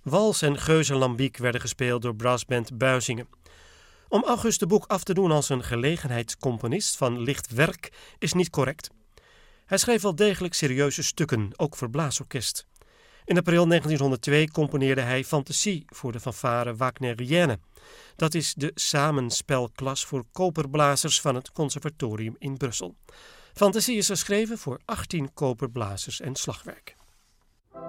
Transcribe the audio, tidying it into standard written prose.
Wals en Geuzenlambiek werden gespeeld door brassband Buizingen. Om August de Boek af te doen als een gelegenheidscomponist van licht werk is niet correct. Hij schreef wel degelijk serieuze stukken, ook voor blaasorkest. In april 1902 componeerde hij Fantasie voor de fanfare Wagnerienne. Dat is de samenspelklas voor koperblazers van het conservatorium in Brussel. Fantasie is geschreven voor 18 koperblazers en slagwerk.